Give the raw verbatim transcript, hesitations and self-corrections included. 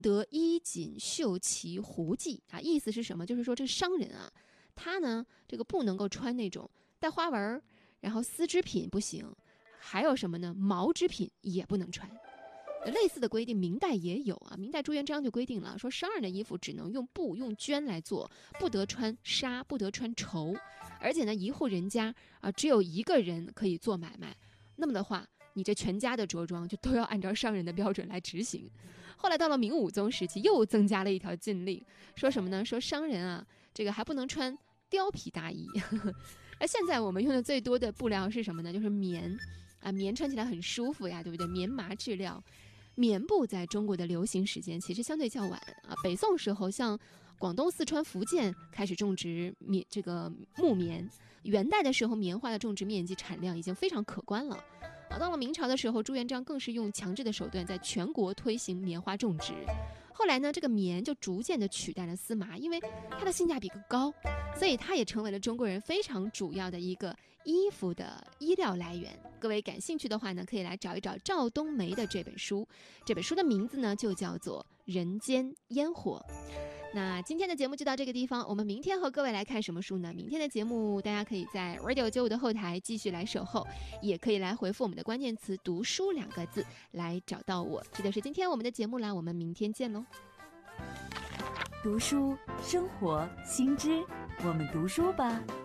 得衣锦绣旗胡骑啊，意思是什么？就是说这商人啊，他呢这个不能够穿那种带花纹，然后丝织品不行，还有什么呢？毛织品也不能穿。类似的规定明代也有啊，明代朱元璋就规定了，说商人的衣服只能用布用绢来做，不得穿纱，不得穿绸，而且呢一户人家啊只有一个人可以做买卖，那么的话你这全家的着装就都要按照商人的标准来执行。后来到了明武宗时期又增加了一条禁令，说什么呢？说商人啊这个还不能穿貂皮大衣。而现在我们用的最多的布料是什么呢？就是棉啊，棉穿起来很舒服呀，对不对？棉麻质料。棉布在中国的流行时间其实相对较晚啊，北宋时候像广东、四川、福建开始种植棉这个木棉，元代的时候棉花的种植面积产量已经非常可观了啊。到了明朝的时候，朱元璋更是用强制的手段在全国推行棉花种植。后来呢，这个棉就逐渐的取代了丝麻，因为它的性价比更高，所以它也成为了中国人非常主要的一个衣服的衣料来源。各位感兴趣的话呢，可以来找一找赵冬梅的这本书，这本书的名字呢就叫做《人间烟火》。那今天的节目就到这个地方，我们明天和各位来看什么书呢？明天的节目大家可以在 Radio 九五的后台继续来守候，也可以来回复我们的关键词读书两个字来找到我。这就是今天我们的节目啦，我们明天见喽。 读书生活新知，我们读书吧。